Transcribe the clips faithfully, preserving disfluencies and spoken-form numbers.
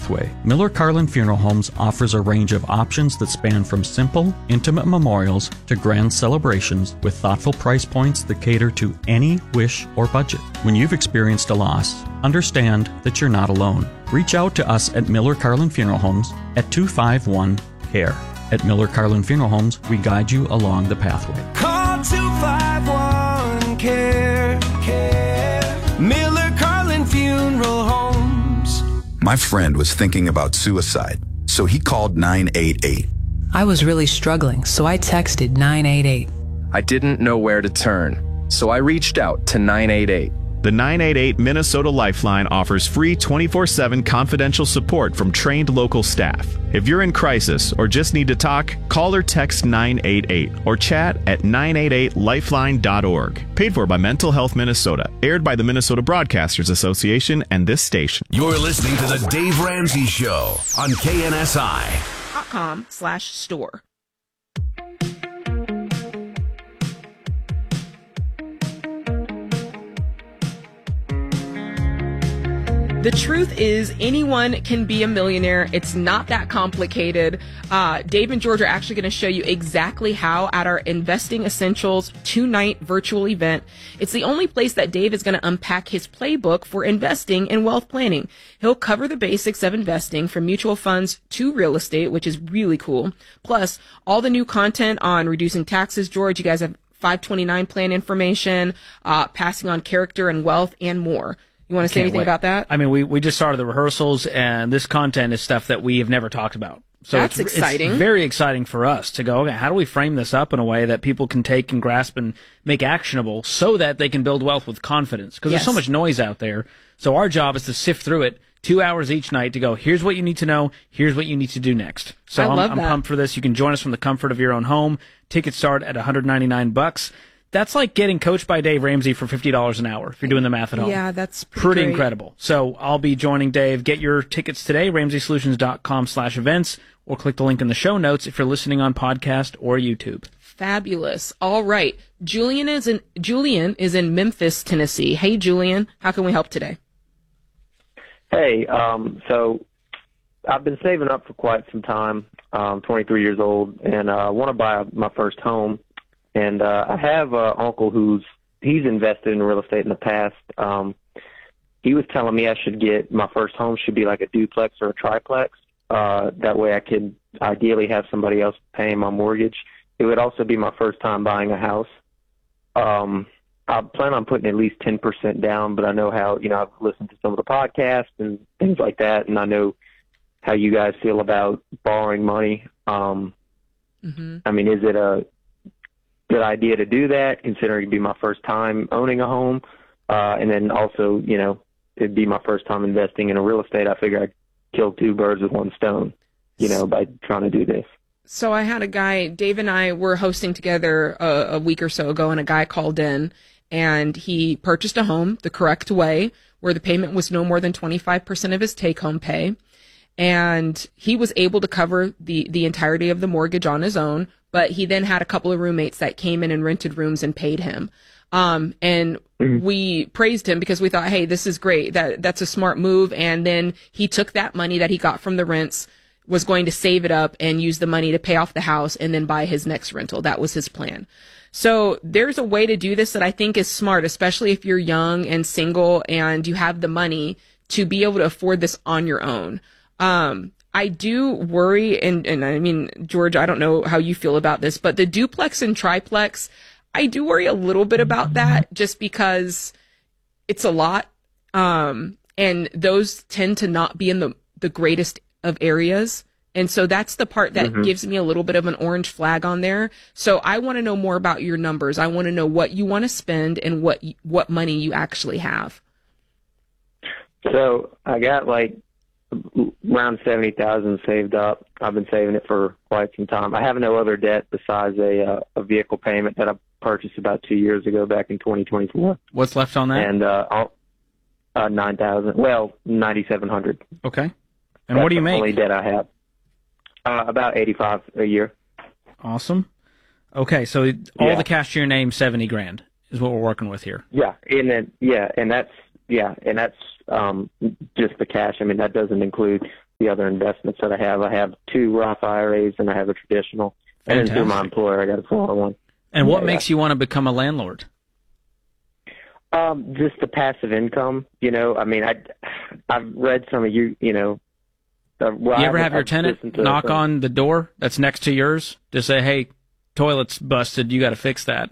pathway. Miller Carlin Funeral Homes offers a range of options that span from simple, intimate memorials to grand celebrations with thoughtful price points that cater to any wish or budget. When you've experienced a loss, understand that you're not alone. Reach out to us at Miller Carlin Funeral Homes at two five one C A R E. At Miller Carlin Funeral Homes, we guide you along the pathway. Call two five one C A R E. Miller Carlin Funeral Homes. My friend was thinking about suicide, so he called nine eight eight. I was really struggling, so I texted nine eight eight. I didn't know where to turn, so I reached out to nine eight eight. The nine eight eight Minnesota Lifeline offers free twenty-four seven confidential support from trained local staff. If you're in crisis or just need to talk, call or text nine eight eight or chat at nine eight eight lifeline dot org. Paid for by Mental Health Minnesota. Aired by the Minnesota Broadcasters Association and this station. You're listening to The Dave Ramsey Show on K N S I. .com slash store. The truth is, anyone can be a millionaire. It's not that complicated. Uh, Dave and George are actually going to show you exactly how at our Investing Essentials two-night virtual event. It's the only place that Dave is going to unpack his playbook for investing and wealth planning. He'll cover the basics of investing from mutual funds to real estate, which is really cool. Plus, all the new content on reducing taxes. George, you guys have five twenty-nine plan information, uh, passing on character and wealth, and more. You want to say anything wait. about that? I mean, we, we just started the rehearsals, and this content is stuff that we have never talked about. So That's it's, exciting. It's very exciting for us to go, okay, how do we frame this up in a way that people can take and grasp and make actionable so that they can build wealth with confidence? Because yes. there's so much noise out there. So our job is to sift through it two hours each night to go, here's what you need to know, here's what you need to do next. So I I'm, love I'm that. pumped for this. You can join us from the comfort of your own home. Tickets start at one hundred ninety-nine bucks. That's like getting coached by Dave Ramsey for fifty dollars an hour if you're doing the math at home. Yeah, that's pretty, pretty great. incredible. So I'll be joining Dave. Get your tickets today, ramsey solutions dot com slash events, or click the link in the show notes if you're listening on podcast or YouTube. Fabulous. All right. Julian is in Julian is in Memphis, Tennessee. Hey, Julian, how can we help today? Hey, um, so I've been saving up for quite some time. I'm twenty-three years old, and I uh, want to buy my first home. And uh, I have an uncle who's he's invested in real estate in the past. Um, he was telling me I should get my first home should be like a duplex or a triplex. Uh, that way I could ideally have somebody else paying my mortgage. It would also be my first time buying a house. Um, I plan on putting at least ten percent down, but I know how, you know, I've listened to some of the podcasts and things like that, and I know how you guys feel about borrowing money. Um, mm-hmm. I mean, is it a good idea to do that, considering it'd be my first time owning a home? Uh, and then also, you know, it'd be my first time investing in a real estate. I figure I'd kill two birds with one stone, you know, by trying to do this. So I had a guy, Dave and I were hosting together a, a week or so ago, and a guy called in, and he purchased a home the correct way, where the payment was no more than twenty-five percent of his take-home pay. And he was able to cover the, the entirety of the mortgage on his own, but he then had a couple of roommates that came in and rented rooms and paid him. Um, and mm-hmm. we praised him because we thought, hey, this is great. That, that's a smart move. And then he took that money that he got from the rents, was going to save it up and use the money to pay off the house and then buy his next rental. That was his plan. So there's a way to do this that I think is smart, especially if you're young and single and you have the money to be able to afford this on your own. Um, I do worry, and, and I mean, George, I don't know how you feel about this, but the duplex and triplex, I do worry a little bit about that just because it's a lot. Um, and those tend to not be in the, the greatest of areas. And so that's the part that mm-hmm. gives me a little bit of an orange flag on there. So I want to know more about your numbers. I want to know what you want to spend and what, what money you actually have. So I got like around seventy thousand saved up. I've been saving it for quite some time. I have no other debt besides a uh, a vehicle payment that I purchased about two years ago, back in twenty twenty-four. What's left on that? And uh, I'll, uh nine thousand. Well, ninety seven hundred. Okay. And That's what do you the make? Only debt I have. Uh, about eighty five a year. Awesome. Okay, so all yeah. the cash to your name, seventy grand is what we're working with here. Yeah, and then yeah, and that's yeah, and that's um just the cash. I mean, that doesn't include the other investments that I have. I have two Roth I R As and I have a traditional. Fantastic. And then through my employer, I got a four oh one. And what yeah, makes yeah. you want to become a landlord? Um, just the passive income, you know. I mean, I, I've read some of you, you know. Uh, well, you ever I have your I've tenant knock some, on the door that's next to yours to say, "Hey, toilet's busted. You got to fix that."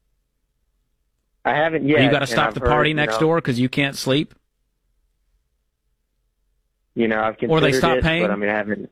I haven't yet. Or you got to stop I've the heard, party you next know, door because you can't sleep. You know, I've considered Or they stop it, paying? but I mean, I haven't.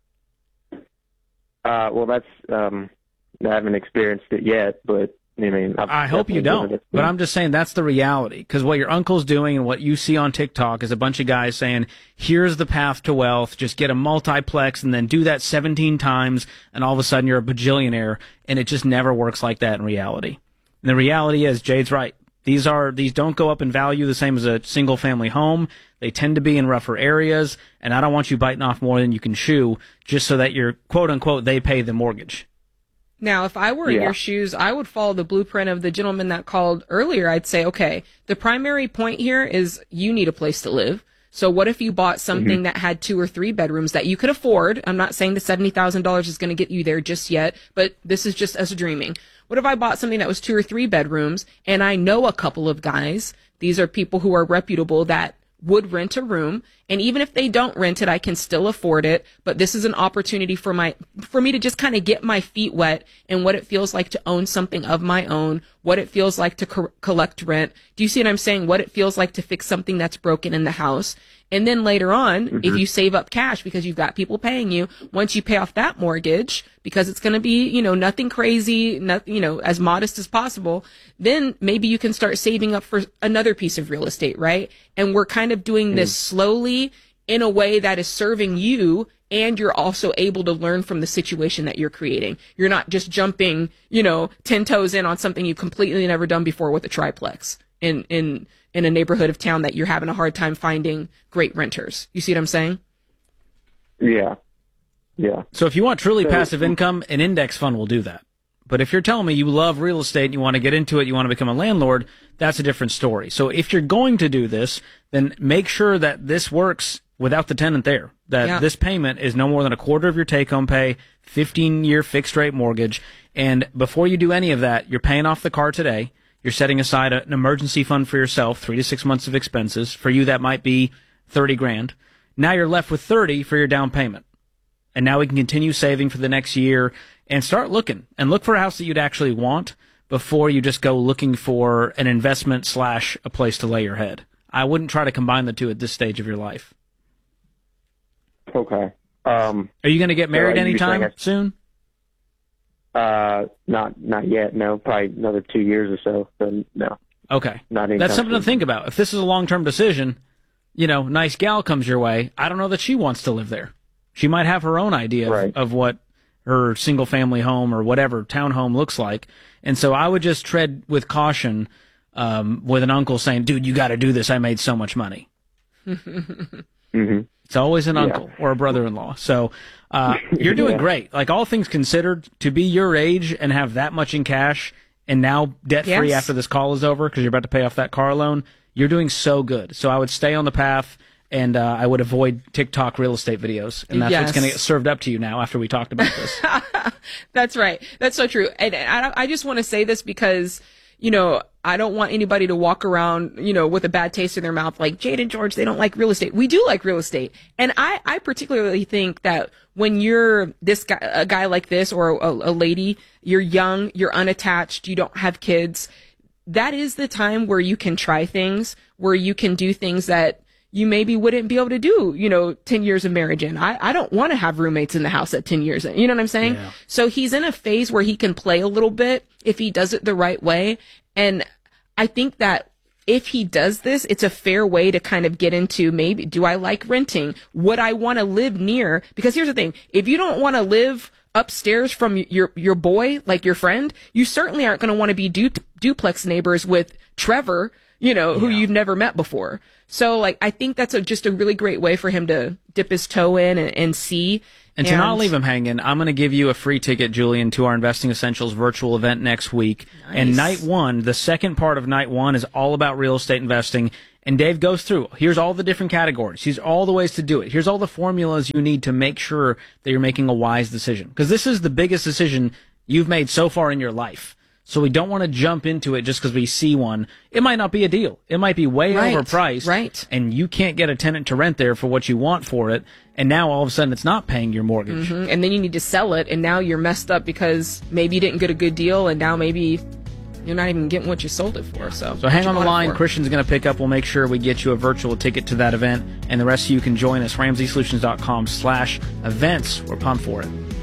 Uh, well, that's um, I haven't experienced it yet, but I mean, I've I hope you don't, it. but I'm just saying that's the reality. Because what your uncle's doing and what you see on TikTok is a bunch of guys saying, here's the path to wealth, just get a multiplex and then do that seventeen times, and all of a sudden you're a bajillionaire, and it just never works like that in reality. And the reality is, Jade's right. These are these don't go up in value the same as a single-family home. They tend to be in rougher areas, and I don't want you biting off more than you can chew just so that you're, quote-unquote, they pay the mortgage. Now, if I were in Yeah. your shoes, I would follow the blueprint of the gentleman that called earlier. I'd say, okay, the primary point here is you need a place to live. So what if you bought something mm-hmm. that had two or three bedrooms that you could afford? I'm not saying the seventy thousand dollars is going to get you there just yet, but this is just us dreaming. What if I bought something that was two or three bedrooms and I know a couple of guys? These are people who are reputable that would rent a room, and even if they don't rent it, I can still afford it. But this is an opportunity for my for me to just kind of get my feet wet in what it feels like to own something of my own, what it feels like to co- collect rent. Do you see what I'm saying? What it feels like to fix something that's broken in the house. And then later on, mm-hmm. if you save up cash because you've got people paying you, once you pay off that mortgage, because it's going to be, you know, nothing crazy, not, you know, as modest as possible, then maybe you can start saving up for another piece of real estate, right? And we're kind of doing mm-hmm. this slowly in a way that is serving you, and you're also able to learn from the situation that you're creating. You're not just jumping, you know, ten toes in on something you've completely never done before with a triplex in, in, in a neighborhood of town that you're having a hard time finding great renters. You see what I'm saying? Yeah. Yeah. So if you want truly so, passive income, an index fund will do that. But if you're telling me you love real estate and you want to get into it, you want to become a landlord, that's a different story. So if you're going to do this, then make sure that this works without the tenant there, that yeah. this payment is no more than a quarter of your take-home pay, fifteen-year fixed-rate mortgage, and before you do any of that, you're paying off the car today. You're setting aside an emergency fund for yourself, three to six months of expenses. For you, that might be thirty grand. Now you're left with thirty for your down payment. And now we can continue saving for the next year and start looking and look for a house that you'd actually want before you just go looking for an investment slash a place to lay your head. I wouldn't try to combine the two at this stage of your life. Okay. Um, Are you going to get married so anytime I, soon? Uh, not not yet. No, probably another two years or so. So no. Okay. Not That's something soon. to think about. If this is a long-term decision, you know, nice gal comes your way. I don't know that she wants to live there. She might have her own idea right. of, of what her single-family home or whatever townhome looks like. And so I would just tread with caution um, with an uncle saying, dude, you got to do this. I made so much money. mm-hmm. It's always an yeah. uncle or a brother-in-law. So uh, you're doing yeah. great. Like, all things considered, to be your age and have that much in cash and now debt-free yes. after this call is over because you're about to pay off that car loan, you're doing so good. So I would stay on the path. And uh, I would avoid TikTok real estate videos. And that's yes. what's going to get served up to you now after we talked about this. That's right. That's so true. And, and I, I just want to say this because, you know, I don't want anybody to walk around, you know, with a bad taste in their mouth like, Jade and George, they don't like real estate. We do like real estate. And I, I particularly think that when you're this guy, a guy like this, or a, a lady, you're young, you're unattached, you don't have kids, that is the time where you can try things, where you can do things that you maybe wouldn't be able to do, you know, ten years of marriage in. I, I don't want to have roommates in the house at ten years in. You know what I'm saying? Yeah. So he's in a phase where he can play a little bit if he does it the right way. And I think that if he does this, it's a fair way to kind of get into, maybe, do I like renting? Would I want to live near? Because here's the thing. If you don't want to live upstairs from your, your boy, like your friend, you certainly aren't going to want to be du- duplex neighbors with Trevor, you know, who yeah. you've never met before. So, like, I think that's a, just a really great way for him to dip his toe in and, and see. And, and to not leave him hanging, I'm going to give you a free ticket, Julian, to our Investing Essentials virtual event next week. Nice. And night one, the second part of night one, is all about real estate investing. And Dave goes through, here's all the different categories. Here's all the ways to do it. Here's all the formulas you need to make sure that you're making a wise decision. Because this is the biggest decision you've made so far in your life. So we don't want to jump into it just because we see one. It might not be a deal. It might be way right, overpriced. Right. And you can't get a tenant to rent there for what you want for it. And now all of a sudden it's not paying your mortgage. Mm-hmm. And then you need to sell it. And now you're messed up because maybe you didn't get a good deal. And now maybe you're not even getting what you sold it for. So, so hang on the line. Christian's going to pick up. We'll make sure we get you a virtual ticket to that event. And the rest of you can join us. Ramsey Solutions dot com slash events. We're pumped for it.